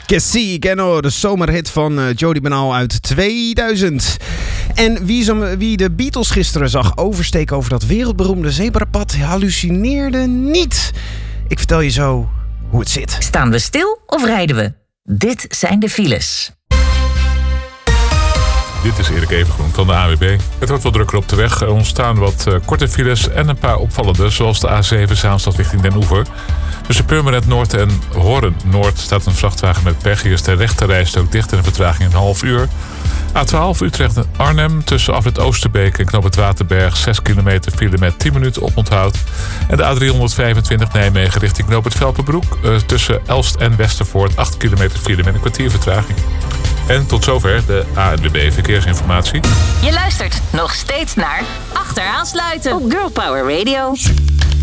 Que sí, que no, de zomerhit van Jody Bernal uit 2000. En wie de Beatles gisteren zag oversteken over dat wereldberoemde zebrapad, hallucineerde niet. Ik vertel je zo hoe het zit. Staan we stil of rijden we? Dit zijn de files. Dit is Erik Evengroen van de ANWB. Het wordt wat drukker op de weg. Er ontstaan wat korte files en een paar opvallende, zoals de A7 Zaanstad richting Den Oever. Tussen Purmerend Noord en Hoorn Noord staat een vrachtwagen met pech. Hier is de rechterrijstrook dicht en een vertraging een half uur. A12 Utrecht en Arnhem tussen Afrit Oosterbeek en Knoop het Waterberg 6 kilometer file met 10 minuten oponthoud. En de A325 Nijmegen richting Knoop het Velpenbroek tussen Elst en Westervoort 8 kilometer file met een kwartier vertraging. En tot zover de ANWB Verkeersinformatie. Je luistert nog steeds naar Achteraansluiten op Girl Power Radio.